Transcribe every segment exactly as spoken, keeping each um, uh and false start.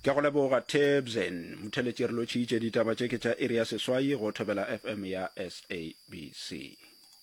Ke go leboga Tebsen motheletši re lotšitše ditaba tše ke tša area seswai go thobela F M ya S A B C.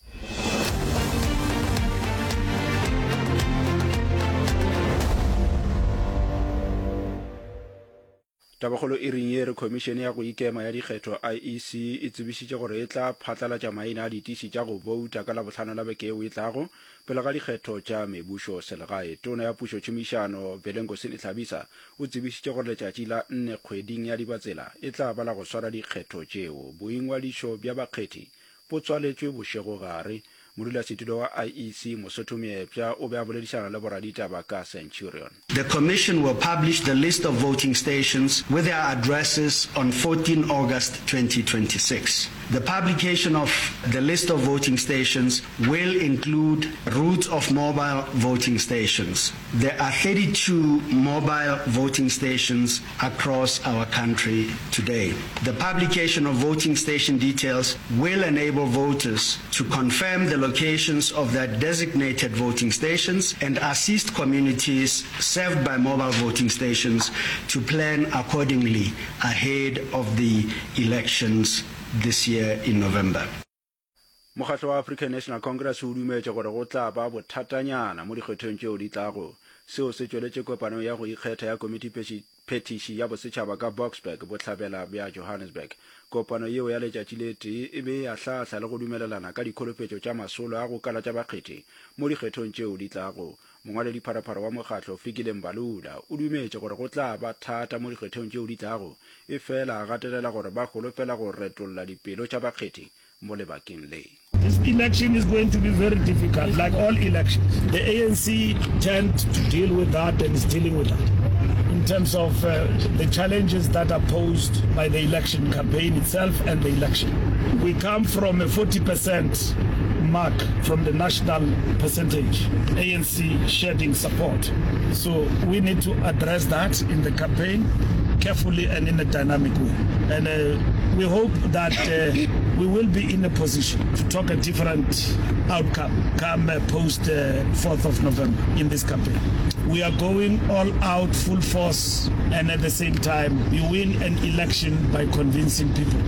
Tabagolo e ringyere Komishene ya go ikema ya dikgetho I E C e tsebišitše gore e tla phatlalatša maina a ditiši tša go bouta ka Labohlano la beke eo e tlago pele ga dikgetho tša mebušo selegae. Tona ya pušo tšhomišano Belengosini Tlhabisa o tsebišitše gore letšatši la nne kgweding ya Dibatsela e tla ba la go swara dikgetho tšeo. Boingwadišo bja bakgethi bo tswaletšwe bošego gare. Modulasetulo wa I E C Mosotho Meepša o be a boledišana le boraditaba ka Centurion. The Commission will publish the list of voting stations with their addresses on fourteenth August twenty twenty-six. The publication of the list of voting stations will include routes of mobile voting stations. There are thirty-two mobile voting stations across our country today. The publication of voting station details will enable voters to confirm the locations of their designated voting stations and assist communities served by mobile voting stations to plan accordingly ahead of the elections this year in November. Mokgatlo wa African National Congress o dumetše gore go tla ba bothatanyana mo dikgethong tšeo di tlago. Seo se tšweletše kopano ya go ikgetha ya komiti petiši ya bosetšhaba ka Boksburg bohlabela bja Johannesburg. Kopano yeo ya letšatši le tee e be ya hlahla le go dumelelana ka dikholofetšo tša masolo a go kala tša bakgethi mo dikgethong tšeo di tlago. Mongwaledi pharapara wa mokgatlo Fikile Mbalula o dumetše gore go tla ba thata mo dikgethong tšeo di tlago e fela a gatelela gore ba holofela go retolla dipelo tša bakgethi mo lebakeng le. This election is going to be very difficult, like all elections. The A N C tend to deal with that and is dealing with that. In terms of uh, the challenges that are posed by the election campaign itself and the election. We come from a forty percent mark from the national percentage, A N C shedding support. So we need to address that in the campaign carefully and in a dynamic way. And uh, we hope that uh, we will be in a position to talk a different outcome come uh, post uh, fourth of November in this campaign. We are going all out full force, and at the same time we win an election by convincing people.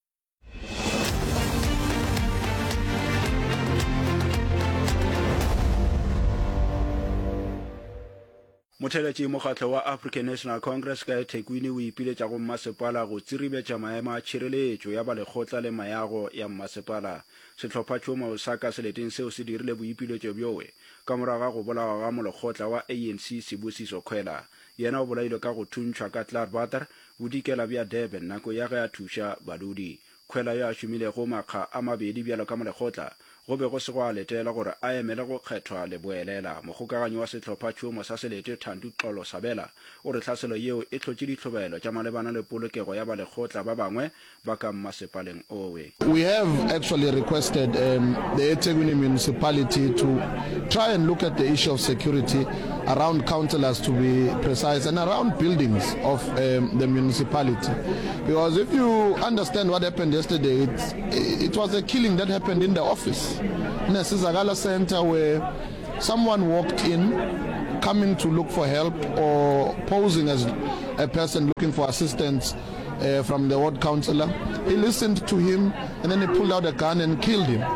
Motheletši mokgatlo wa African National Congress ka Thekwini o ipiletša go mmasepala go tsiribetša maemo a tšhireletšo ya balekgotla le mayago ya mmasepala. Sehlopha tšhomo sa ka seleteng seo se dirile boipiletšo bjowe ka morago ga go bolawa ga molekgotla wa A N C Sibusiso Khwela. Yena o bolailwe ka go thuntšhwa ka Klaarwater bodikela bja Durban nako ya ge a thuša badudi. Khwela yo a šomilego makga a mabedi bjalo ka molekgotla go be go se go a letela gore a emele go kgethwa le boelela. Mogokaganyi wa sehlopha tšhomo sa selete Thando Xolo Sabela o re tlhaselo yeo e tlotše ditlhobelo tša malebana le polokego ya balekgotla ba bangwe ba ka mmasepaleng owe. We have actually requested um, the eThekwini municipality to try and look at the issue of security around councillors, to be precise, and around buildings of um, the municipality. Because if you understand what happened yesterday, it, it was a killing that happened in the office, in a Sizagala center, where someone walked in coming to look for help or posing as a person looking for assistance uh, from the ward councillor. He listened to him and then he pulled out a gun and killed him.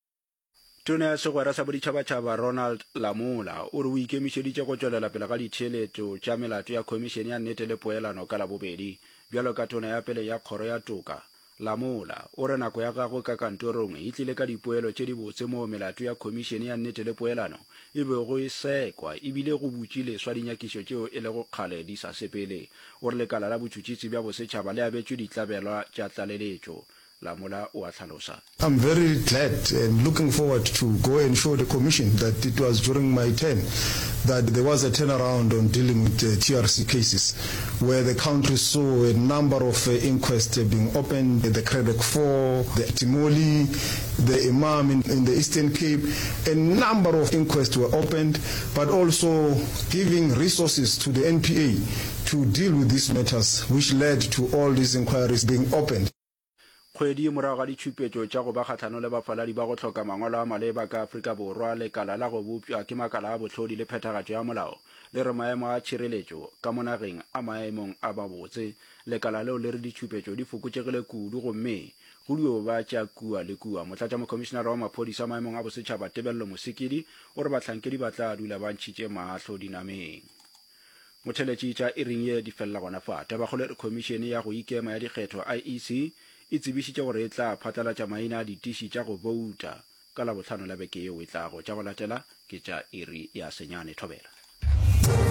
Tona ya segwera sa boditšhabatšhaba Ronald Lamola o re o ikemišeditše go tšwelela pele ga ditheeletšo tša melato ya Khomišene ya Nnete le Poelano ka Labobedi bjalo ka tona ya pele ya Kgoro ya Toka. Lamola o re nako ya gagwe ka kantorong e tlile ka dipoelo tše di botse mo melato ya Khomišene ya Nnete le Poelano e be go e sekwa ebile go butšileswa dinyakišo tšeo e le go kgale di sa sepele. O re lekala la botšhotšhisi bja bosetšhaba le abetšwe ditlabelwa tša tlaleletšo. Lamola o a tlhalosa. I'm very glad and looking forward to go and show the Commission that it was during my term that there was a turnaround on dealing with uh, T R C cases, where the country saw a number of uh, inquests being opened, the Credit four, the Timoli, the Imam in, in the Eastern Cape. A number of inquests were opened, but also giving resources to the N P A to deal with these matters, which led to all these inquiries being opened. kgwedi morago ga ditshupetso tša go ba kgatlhano le bafaladi ba go tlhoka mangwalo a maleba ka Afrika Borwa, lekala la go bopša ke makala a botlhodi le phethagatšo ya molao le re maemo a tšhireletšo ka mo nageng a maemong a babotse. Lekala leo le re ditshupetšo di fokotšegile kudu gomme go dio ba tša kua le kua. Motlatša mokomišenara wa maphodisa maemong a bosetšhaba Tebello Mosekedi o re bahlankedi ba tla dula ba ntšhitše mahlo dinameng. Motheletši tša iring ye di felela gona fa tabagolo re khomišene ya go ikema ya dikgetho I E C e tsebišitše gore e tla phatlalatša maina a ditiši tša go bouta ka la bohlano la beke yeo e tlago. Tša go latela ke tša iri ya senyane thobela.